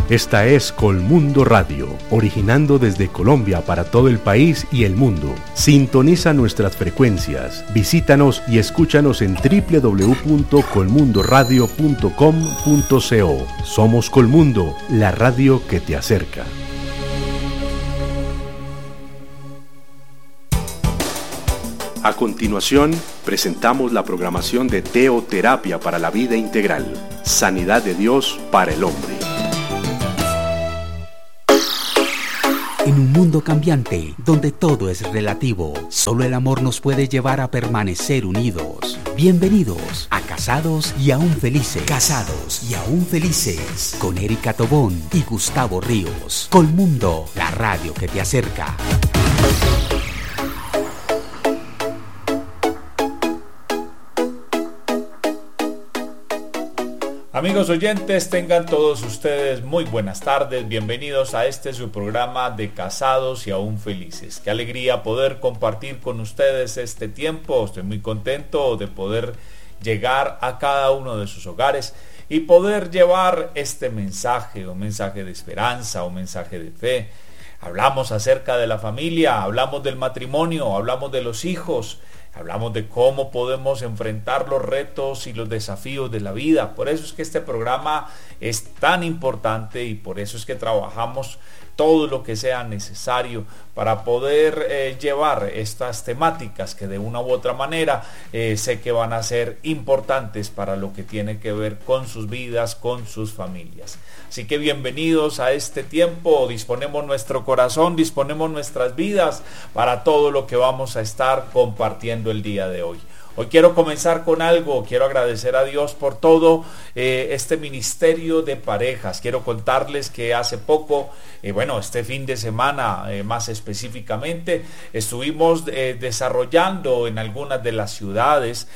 Esta es Colmundo Radio, originando desde Colombia para todo el país y el mundo. Sintoniza nuestras frecuencias, visítanos y escúchanos en www.colmundoradio.com.co. Somos Colmundo, la radio que te acerca. A continuación, presentamos la programación de Teoterapia para la Vida Integral, Sanidad de Dios para el Hombre. En un mundo cambiante, donde todo es relativo, solo el amor nos puede llevar a permanecer unidos. Bienvenidos a Casados y Aún Felices. Casados y Aún Felices, con Erika Tobón y Gustavo Ríos. Colmundo, la radio que te acerca. Amigos oyentes, tengan todos ustedes muy buenas tardes, bienvenidos a su programa de Casados y Aún Felices. Qué alegría poder compartir con ustedes este tiempo, estoy muy contento de poder llegar a cada uno de sus hogares y poder llevar este mensaje, un mensaje de esperanza, un mensaje de fe. Hablamos acerca de la familia, hablamos del matrimonio, hablamos de los hijos, hablamos de cómo podemos enfrentar los retos y los desafíos de la vida. Por eso es que este programa es tan importante y por eso es que trabajamos todo lo que sea necesario para poder llevar estas temáticas que de una u otra manera sé que van a ser importantes para lo que tiene que ver con sus vidas, con sus familias. Así que bienvenidos a este tiempo, disponemos nuestro corazón, disponemos nuestras vidas para todo lo que vamos a estar compartiendo el día de hoy. Hoy quiero comenzar con algo, quiero agradecer a Dios por todo este ministerio de parejas. Quiero contarles que hace poco, este fin de semana más específicamente, estuvimos desarrollando en algunas de las ciudades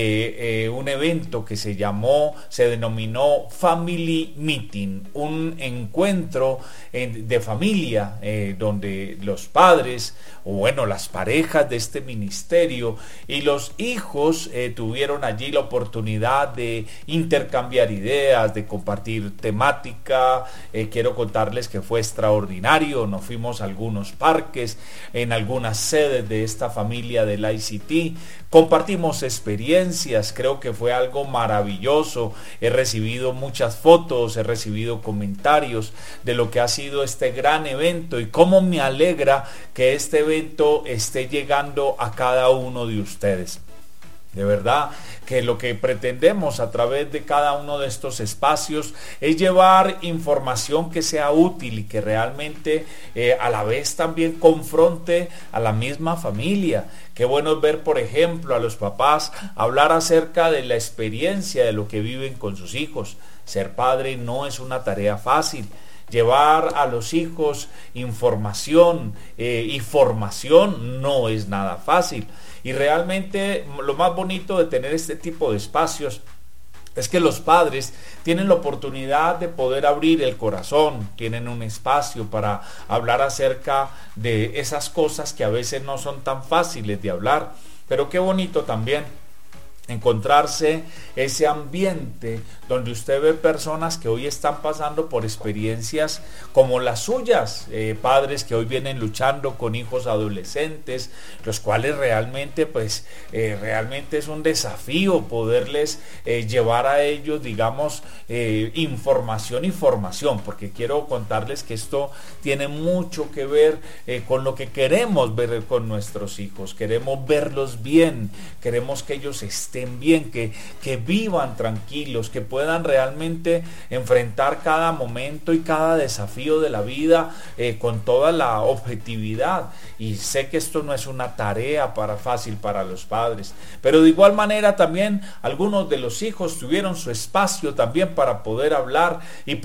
un evento que se denominó Family Meeting, un encuentro de familia donde los padres, las parejas de este ministerio y los hijos tuvieron allí la oportunidad de intercambiar ideas, de compartir temática. Quiero contarles que fue extraordinario. Nos fuimos a algunos parques, en algunas sedes de esta familia del ICT. Compartimos experiencias, creo que fue algo maravilloso. He recibido muchas fotos, he recibido comentarios de lo que ha sido este gran evento y cómo me alegra que este evento esté llegando a cada uno de ustedes. De verdad que lo que pretendemos a través de cada uno de estos espacios es llevar información que sea útil y que realmente a la vez también confronte a la misma familia. Qué bueno es ver, por ejemplo, a los papás hablar acerca de la experiencia de lo que viven con sus hijos. Ser padre no es una tarea fácil. Llevar a los hijos información y formación no es nada fácil. Y realmente lo más bonito de tener este tipo de espacios es que los padres tienen la oportunidad de poder abrir el corazón, tienen un espacio para hablar acerca de esas cosas que a veces no son tan fáciles de hablar. Pero qué bonito también encontrarse ese ambiente donde usted ve personas que hoy están pasando por experiencias como las suyas, padres que hoy vienen luchando con hijos adolescentes, los cuales realmente es un desafío poderles llevar a ellos, información y formación, porque quiero contarles que esto tiene mucho que ver con lo que queremos ver con nuestros hijos. Queremos verlos bien, queremos que ellos estén bien, que vivan tranquilos, que puedan realmente enfrentar cada momento y cada desafío de la vida con toda la objetividad. Y sé que esto no es una tarea fácil para los padres, pero de igual manera también algunos de los hijos tuvieron su espacio también para poder hablar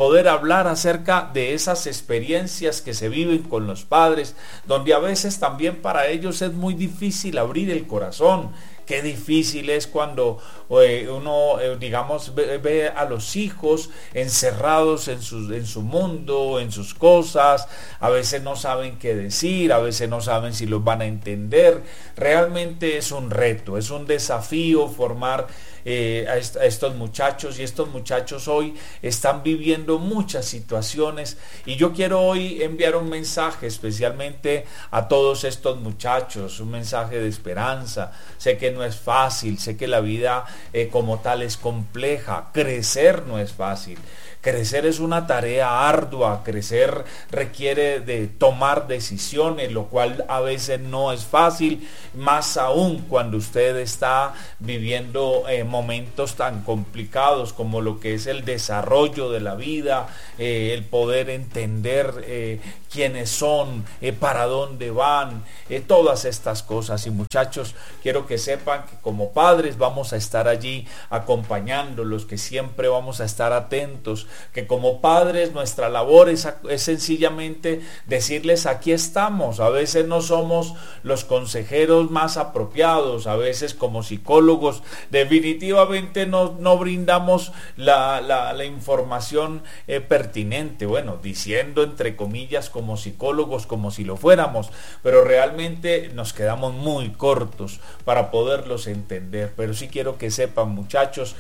acerca de esas experiencias que se viven con los padres, donde a veces también para ellos es muy difícil abrir el corazón. Qué difícil es cuando uno, ve a los hijos encerrados en su mundo, en sus cosas. A veces no saben qué decir, a veces no saben si los van a entender. Realmente es un reto, es un desafío formar a estos muchachos, y estos muchachos hoy están viviendo muchas situaciones, y yo quiero hoy enviar un mensaje especialmente a todos estos muchachos, un mensaje de esperanza. Sé que no es fácil, sé que la vida como tal es compleja, crecer no es fácil. Crecer es una tarea ardua, crecer requiere de tomar decisiones, lo cual a veces no es fácil, más aún cuando usted está viviendo momentos tan complicados como lo que es el desarrollo de la vida, el poder entender quiénes son, para dónde van, todas estas cosas. Y muchachos, quiero que sepan que como padres vamos a estar allí acompañándolos, que siempre vamos a estar atentos, que como padres nuestra labor es sencillamente decirles: aquí estamos. A veces no somos los consejeros más apropiados, a veces como psicólogos definitivamente no brindamos la información pertinente, bueno, diciendo entre comillas como psicólogos, como si lo fuéramos, pero realmente nos quedamos muy cortos para poderlos entender. Pero sí quiero que sepan, muchachos,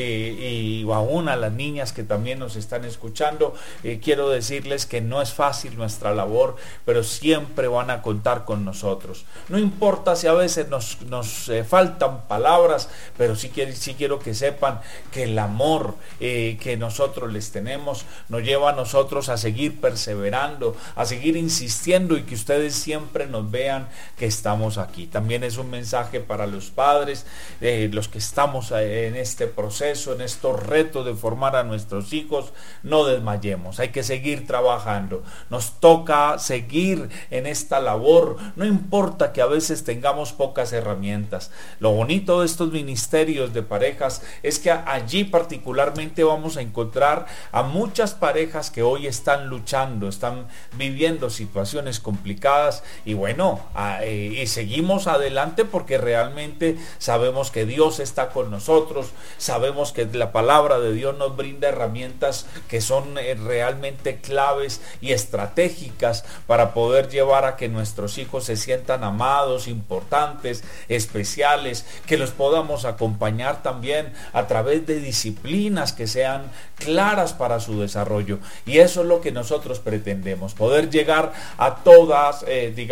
y aún a las niñas que también nos están escuchando, quiero decirles que no es fácil nuestra labor, pero siempre van a contar con nosotros. No importa si a veces nos faltan palabras, pero sí quiero que sepan que el amor que nosotros les tenemos nos lleva a nosotros a seguir perseverando, a seguir insistiendo, y que ustedes siempre nos vean que estamos aquí. También es un mensaje para los padres, los que estamos en este proceso, en estos retos de formar a nuestros hijos. No desmayemos, hay que seguir trabajando, nos toca seguir en esta labor, no importa que a veces tengamos pocas herramientas. Lo bonito de estos ministerios de parejas es que allí particularmente vamos a encontrar a muchas parejas que hoy están luchando, están viviendo situaciones complicadas, y bueno, y seguimos adelante porque realmente sabemos que Dios está con nosotros, sabemos que la palabra de Dios nos brinda herramientas que son realmente claves y estratégicas para poder llevar a que nuestros hijos se sientan amados, importantes, especiales, que los podamos acompañar también a través de disciplinas que sean claras para su desarrollo. Y eso es lo que nosotros pretendemos, poder llegar a todas,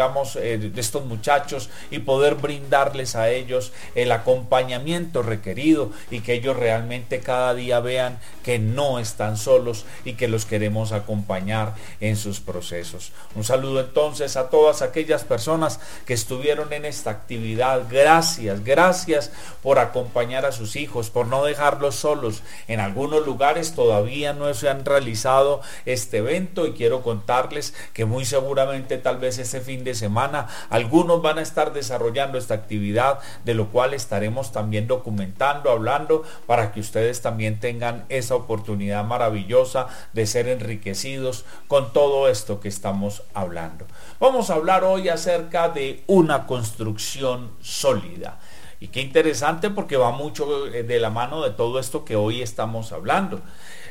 de estos muchachos y poder brindarles a ellos el acompañamiento requerido, y que ellos realmente cada día vean que no están solos y que los queremos acompañar en sus procesos. Un saludo entonces a todas aquellas personas que estuvieron en esta actividad. Gracias por acompañar a sus hijos, por no dejarlos solos. En algunos lugares todavía no se han realizado este evento, y quiero contarles que muy seguramente tal vez este fin de semana algunos van a estar desarrollando esta actividad, de lo cual estaremos también documentando, hablando, para que ustedes también tengan esa oportunidad maravillosa de ser enriquecidos con todo esto que estamos hablando. Vamos a hablar hoy acerca de una construcción sólida. Y qué interesante, porque va mucho de la mano de todo esto que hoy estamos hablando.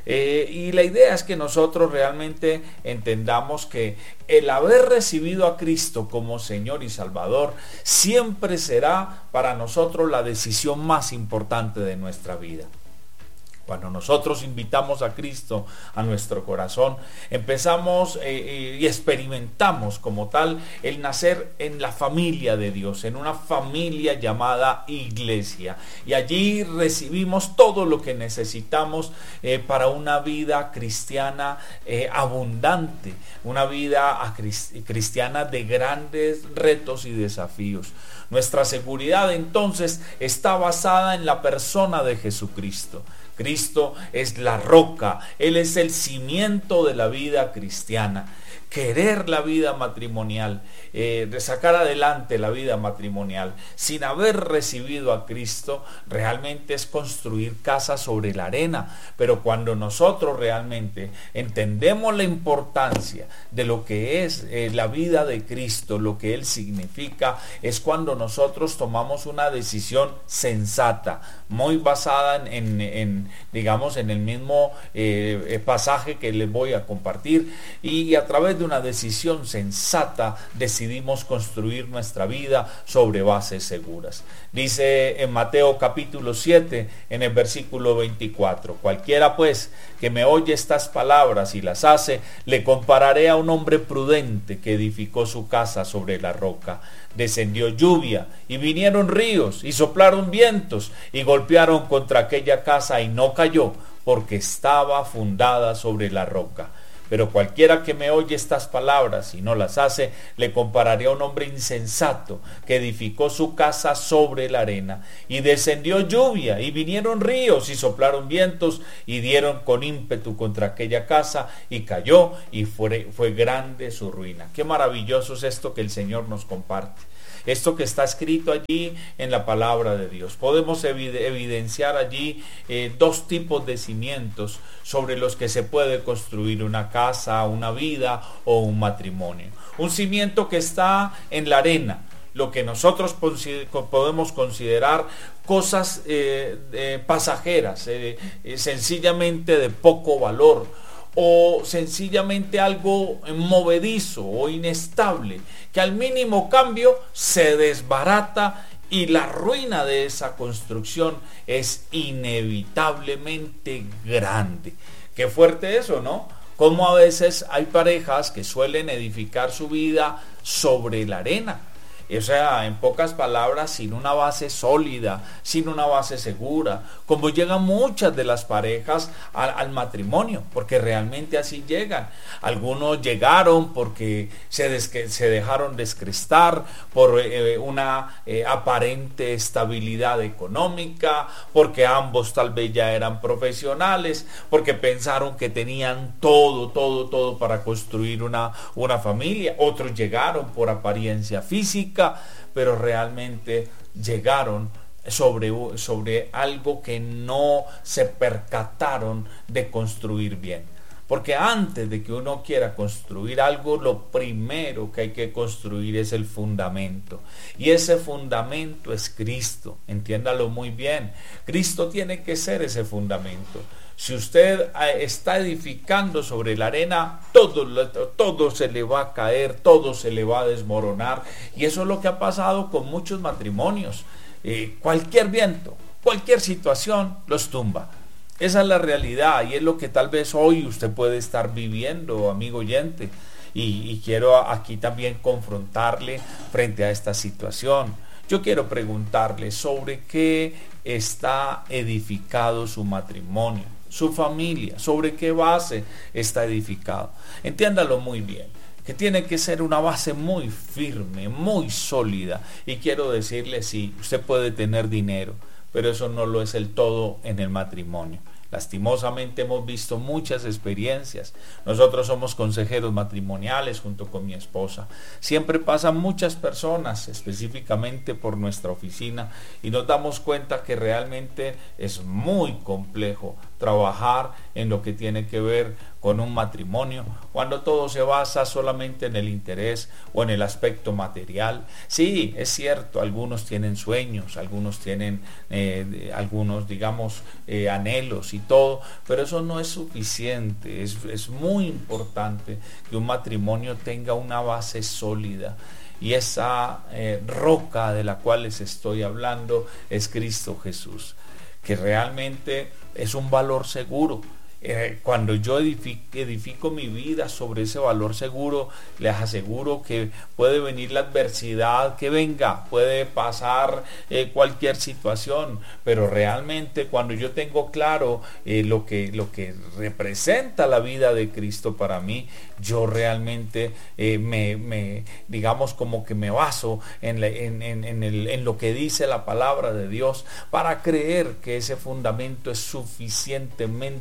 Y la idea es que nosotros realmente entendamos que el haber recibido a Cristo como Señor y Salvador siempre será para nosotros la decisión más importante de nuestra vida. Cuando nosotros invitamos a Cristo a nuestro corazón, empezamos y experimentamos como tal el nacer en la familia de Dios, en una familia llamada iglesia. Y allí recibimos todo lo que necesitamos para una vida cristiana abundante, una vida cristiana de grandes retos y desafíos. Nuestra seguridad entonces está basada en la persona de Jesucristo. Cristo es la roca, Él es el cimiento de la vida cristiana. Querer la vida matrimonial, de sacar adelante la vida matrimonial sin haber recibido a Cristo, realmente es construir casas sobre la arena. Pero cuando nosotros realmente entendemos la importancia de lo que es la vida de Cristo, lo que Él significa, es cuando nosotros tomamos una decisión sensata, muy basada en digamos, en el mismo pasaje que les voy a compartir, y a través de una decisión sensata decidimos construir nuestra vida sobre bases seguras. Dice en Mateo capítulo 7, en el versículo 24: cualquiera pues que me oye estas palabras y las hace, le compararé a un hombre prudente que edificó su casa sobre la roca. Descendió lluvia y vinieron ríos y soplaron vientos y golpearon contra aquella casa y no cayó, porque estaba fundada sobre la roca. Pero cualquiera que me oye estas palabras y no las hace, le compararé a un hombre insensato que edificó su casa sobre la arena. Y descendió lluvia, y vinieron ríos, y soplaron vientos, y dieron con ímpetu contra aquella casa, y cayó, y fue grande su ruina. Qué maravilloso es esto que el Señor nos comparte. Esto que está escrito allí en la palabra de Dios. Podemos evidenciar allí dos tipos de cimientos sobre los que se puede construir una casa, una vida o un matrimonio. Un cimiento que está en la arena, lo que nosotros podemos considerar cosas pasajeras, sencillamente de poco valor, o sencillamente algo movedizo o inestable, que al mínimo cambio se desbarata y la ruina de esa construcción es inevitablemente grande. Qué fuerte eso, ¿no? Como a veces hay parejas que suelen edificar su vida sobre la arena. O sea, en pocas palabras, sin una base sólida, sin una base segura, como llegan muchas de las parejas al matrimonio, porque realmente así llegan. Algunos llegaron porque se dejaron descrestar por una aparente estabilidad económica, porque ambos tal vez ya eran profesionales, porque pensaron que tenían todo para construir una familia. Otros llegaron por apariencia física, pero realmente llegaron sobre algo que no se percataron de construir bien. Porque antes de que uno quiera construir algo, lo primero que hay que construir es el fundamento. Y ese fundamento es Cristo. Entiéndalo muy bien. Cristo tiene que ser ese fundamento. Si usted está edificando sobre la arena, todo se le va a caer, todo se le va a desmoronar. Y eso es lo que ha pasado con muchos matrimonios. Cualquier viento, cualquier situación los tumba. Esa es la realidad y es lo que tal vez hoy usted puede estar viviendo, amigo oyente. Y quiero aquí también confrontarle frente a esta situación. Yo quiero preguntarle sobre qué está edificado su matrimonio, su familia, sobre qué base está edificado. Entiéndalo muy bien, que tiene que ser una base muy firme, muy sólida. Y quiero decirle, sí, usted puede tener dinero, pero eso no lo es el todo en el matrimonio. Lastimosamente hemos visto muchas experiencias. Nosotros somos consejeros matrimoniales junto con mi esposa. Siempre pasan muchas personas, específicamente por nuestra oficina, y nos damos cuenta que realmente es muy complejo trabajar en lo que tiene que ver con un matrimonio cuando todo se basa solamente en el interés o en el aspecto material. Sí, es cierto, algunos tienen sueños, algunos tienen anhelos y todo, pero eso no es suficiente. Es muy importante que un matrimonio tenga una base sólida. Y esa roca de la cual les estoy hablando es Cristo Jesús, que realmente es un valor seguro. Cuando yo edifico mi vida sobre ese valor seguro, les aseguro que puede venir la adversidad que venga, puede pasar cualquier situación, pero realmente cuando yo tengo claro lo que representa la vida de Cristo para mí, yo realmente digamos como que me baso en lo que dice la palabra de Dios para creer que ese fundamento es suficientemente sólido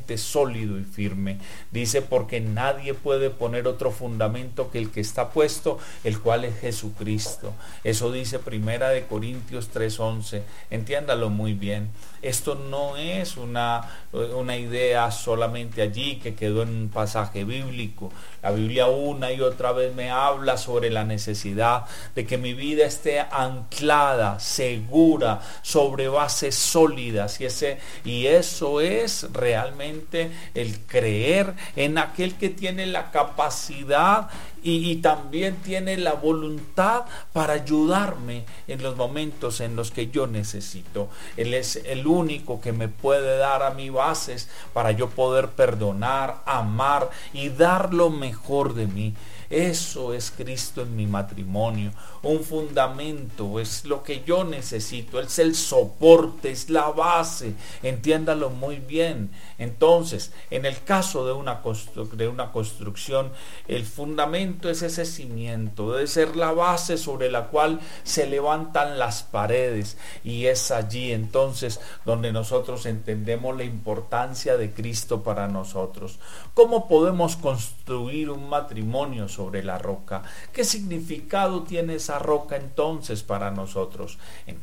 sólido y firme. Dice, porque nadie puede poner otro fundamento que el que está puesto, el cual es Jesucristo. Eso dice 1 Corintios 3:11. Entiéndalo muy bien. Esto no es una idea solamente allí que quedó en un pasaje bíblico. La Biblia una y otra vez me habla sobre la necesidad de que mi vida esté anclada, segura, sobre bases sólidas. Y eso es realmente el creer en aquel que tiene la capacidad y también tiene la voluntad para ayudarme en los momentos en los que yo necesito. Él es el único que me puede dar a mí bases para yo poder perdonar, amar y dar lo mejor de mí. Eso es Cristo en mi matrimonio. Un fundamento es lo que yo necesito, es el soporte, es la base. Entiéndalo muy bien. Entonces, en el caso de una construcción, el fundamento es ese cimiento, debe ser la base sobre la cual se levantan las paredes, y es allí entonces donde nosotros entendemos la importancia de Cristo para nosotros. ¿Cómo podemos construir un matrimonio sobre la roca? ¿Qué significado tiene esa roca entonces para nosotros?